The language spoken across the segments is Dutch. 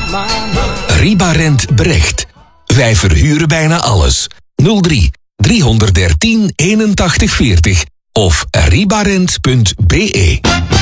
Ribarent Brecht. Wij verhuren bijna alles. 03 313 81 40 of ribarent.be.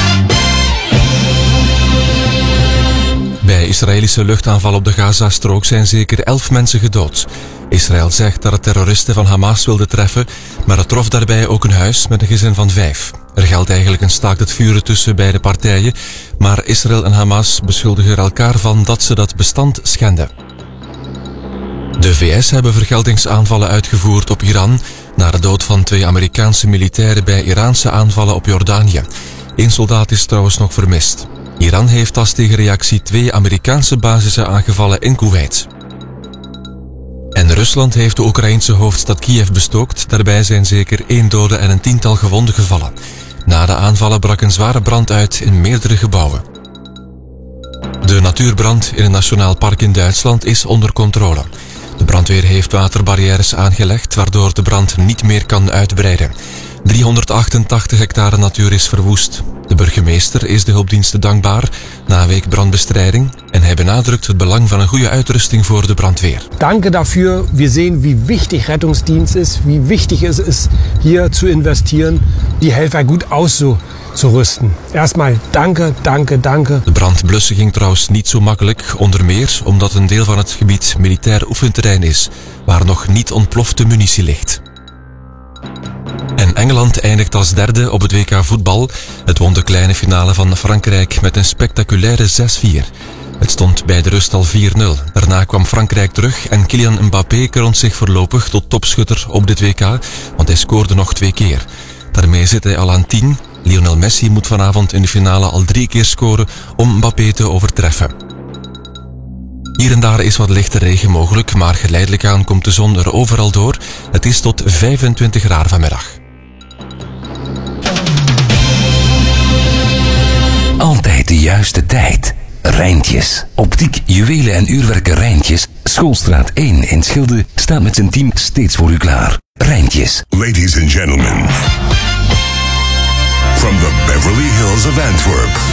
Bij Israëlische luchtaanval op de Gazastrook zijn zeker 11 mensen gedood. Israël zegt dat het terroristen van Hamas wilde treffen, maar het trof daarbij ook een huis met een gezin van 5. Er geldt eigenlijk een staakt het vuren tussen beide partijen, maar Israël en Hamas beschuldigen er elkaar van dat ze dat bestand schenden. De VS hebben vergeldingsaanvallen uitgevoerd op Iran na de dood van 2 Amerikaanse militairen bij Iraanse aanvallen op Jordanië. 1 soldaat is trouwens nog vermist. Iran heeft als tegenreactie 2 Amerikaanse basissen aangevallen in Kuwait. En Rusland heeft de Oekraïense hoofdstad Kiev bestookt. Daarbij zijn zeker 1 dode en een 10-tal gewonden gevallen. Na de aanvallen brak een zware brand uit in meerdere gebouwen. De natuurbrand in een nationaal park in Duitsland is onder controle. De brandweer heeft waterbarrières aangelegd, waardoor de brand niet meer kan uitbreiden. 388 hectare natuur is verwoest. De burgemeester is de hulpdiensten dankbaar na een week brandbestrijding en hij benadrukt het belang van een goede uitrusting voor de brandweer. Danke dafür. Wir sehen, wie wichtig Rettungsdienst ist, wie wichtig es ist, hier zu investieren, die Helfer gut auszurüsten. Erstmal danke, danke, danke. De brandblussen ging trouwens niet zo makkelijk, onder meer omdat een deel van het gebied militair oefenterrein is, waar nog niet ontplofte munitie ligt. En Engeland eindigt als derde op het WK voetbal. Het won de kleine finale van Frankrijk met een spectaculaire 6-4. Het stond bij de rust al 4-0. Daarna kwam Frankrijk terug en Kylian Mbappé kroont zich voorlopig tot topschutter op dit WK, want hij scoorde nog 2 keer. Daarmee zit hij al aan 10. Lionel Messi moet vanavond in de finale al 3 keer scoren om Mbappé te overtreffen. Hier en daar is wat lichte regen mogelijk, maar geleidelijk aan komt de zon er overal door. Het is tot 25 graden vanmiddag. Altijd de juiste tijd. Rijntjes. Optiek, juwelen en uurwerken Rijntjes. Schoolstraat 1 in Schilde staat met zijn team steeds voor u klaar. Rijntjes. Ladies and gentlemen, from the Beverly Hills of Antwerp,